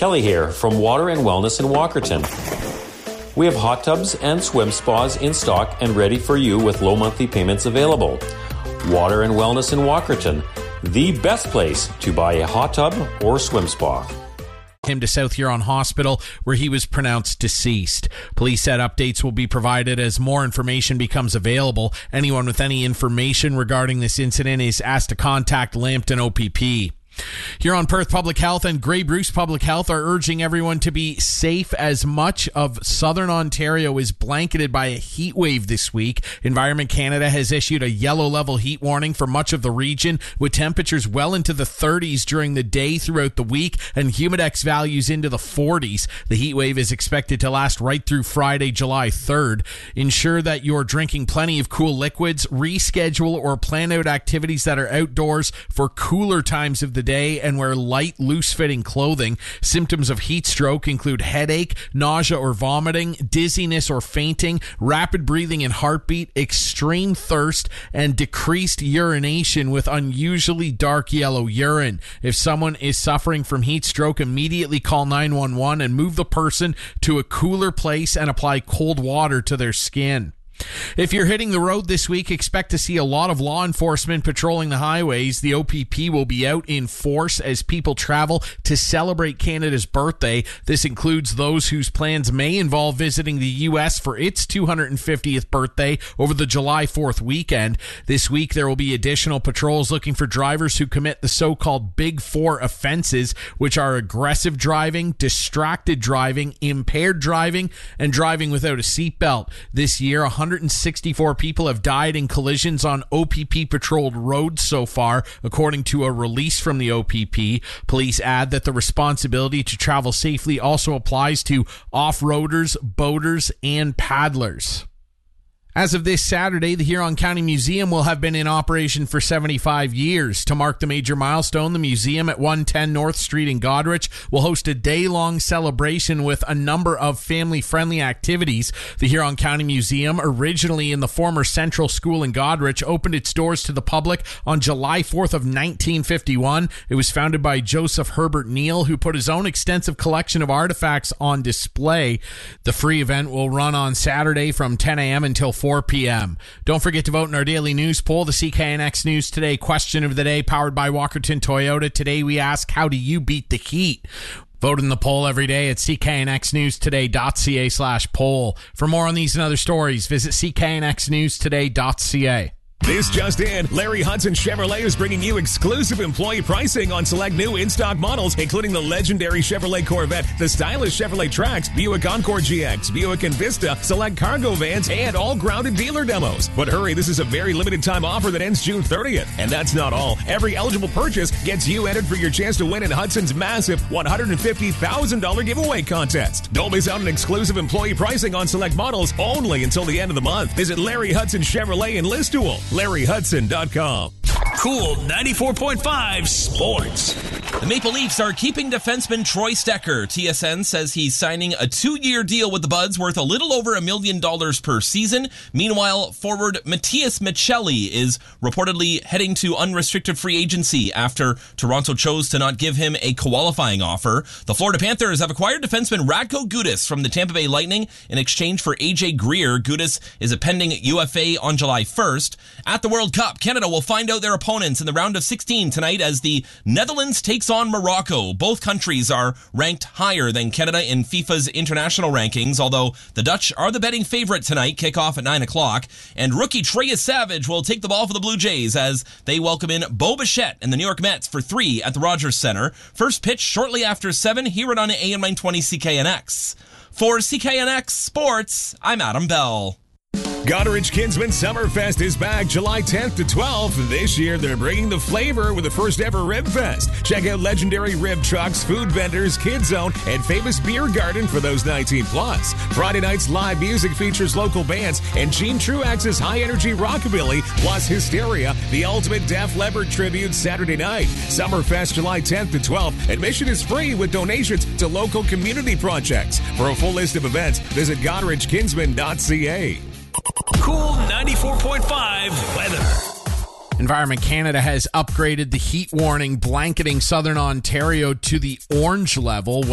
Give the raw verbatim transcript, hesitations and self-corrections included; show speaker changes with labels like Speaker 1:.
Speaker 1: Kelly here from Water and Wellness in Walkerton. We have hot tubs and swim spas in stock and ready for you with low monthly payments available. Water and Wellness in Walkerton, the best place to buy a hot tub or swim spa.
Speaker 2: Him to South Huron Hospital, where he was pronounced deceased. Police said updates will be provided as more information becomes available. Anyone with any information regarding this incident is asked to contact Lambton O P P. Huron Perth Public Health and Grey Bruce Public Health are urging everyone to be safe as much of southern Ontario is blanketed by a heat wave this week. Environment Canada has issued a yellow level heat warning for much of the region, with temperatures well into the thirties during the day throughout the week and humidex values into the forties. The heat wave is expected to last right through Friday, July third. Ensure that you're drinking plenty of cool liquids, reschedule or plan out activities that are outdoors for cooler times of the day, and wear light, loose-fitting clothing. Symptoms of heat stroke include headache, nausea or vomiting, dizziness or fainting, rapid breathing and heartbeat, extreme thirst, and decreased urination with unusually dark yellow urine. If someone is suffering from heat stroke, immediately call nine one one and move the person to a cooler place and apply cold water to their skin. If you're hitting the road this week, expect to see a lot of law enforcement patrolling the highways. The O P P will be out in force as people travel to celebrate Canada's birthday. This includes those whose plans may involve visiting the U S for its two hundred fiftieth birthday over the July fourth weekend. This week, there will be additional patrols looking for drivers who commit the so-called Big Four offenses, which are aggressive driving, distracted driving, impaired driving, and driving without a seatbelt. This year, one hundred sixty-four people have died in collisions on O P P-patrolled roads so far, according to a release from the O P P. Police add that the responsibility to travel safely also applies to off-roaders, boaters, and paddlers. As of this Saturday, the Huron County Museum will have been in operation for seventy-five years. To mark the major milestone, the museum at one ten North Street in Goderich will host a day-long celebration with a number of family-friendly activities. The Huron County Museum, originally in the former Central School in Goderich, opened its doors to the public on July fourth of nineteen fifty-one. It was founded by Joseph Herbert Neal, who put his own extensive collection of artifacts on display. The free event will run on Saturday from ten a.m. until four p.m. Don't forget to vote in our daily news poll. The C K N X News Today question of the day, powered by Walkerton Toyota. Today we ask, how do you beat the heat? Vote in the poll every day at c k n x news today dot c a slash poll. For more on these and other stories, visit c k n x news today dot c a.
Speaker 3: This just in, Larry Hudson Chevrolet is bringing you exclusive employee pricing on select new in-stock models, including the legendary Chevrolet Corvette, the stylish Chevrolet Trax, Buick Encore G X, Buick Envista, select cargo vans, and all grounded dealer demos. But hurry, this is a very limited time offer that ends June thirtieth. And that's not all. Every eligible purchase gets you entered for your chance to win in Hudson's massive one hundred fifty thousand dollars giveaway contest. Don't miss out on exclusive employee pricing on select models only until the end of the month. Visit Larry Hudson Chevrolet in Listool. larry hudson dot com.
Speaker 4: Cool ninety-four point five Sports. The Maple Leafs are keeping defenseman Troy Stecher. T S N says he's signing a two-year deal with the Buds worth a little over a million dollars per season. Meanwhile, forward Matthias Michelli is reportedly heading to unrestricted free agency after Toronto chose to not give him a qualifying offer. The Florida Panthers have acquired defenseman Radko Gudas from the Tampa Bay Lightning in exchange for A J Greer. Gudas is a pending U F A on July first. At the World Cup, Canada will find out their opponents in the round of sixteen tonight as the Netherlands takes on Morocco. Both countries are ranked higher than Canada in FIFA's international rankings, although the Dutch are the betting favorite tonight. Kickoff at nine o'clock. And rookie Trey Savage will take the ball for the Blue Jays as they welcome in Bo Bichette and the New York Mets for three at the Rogers Center. First pitch shortly after seven here on A M nine twenty C K N X. For C K N X Sports, I'm Adam Bell.
Speaker 3: Goderich Kinsman Summerfest is back July tenth to twelfth. This year, they're bringing the flavor with the first ever Rib Fest. Check out legendary rib trucks, food vendors, Kids Zone, and famous beer garden for those nineteen plus. Friday night's live music features local bands and Gene Truax's high-energy rockabilly, plus Hysteria, the ultimate Def Leppard tribute Saturday night. Summerfest July tenth to twelfth. Admission is free with donations to local community projects. For a full list of events, visit goderich kinsman dot c a.
Speaker 4: Cool ninety-four point five weather.
Speaker 2: Environment Canada has upgraded the heat warning blanketing southern Ontario to the orange level.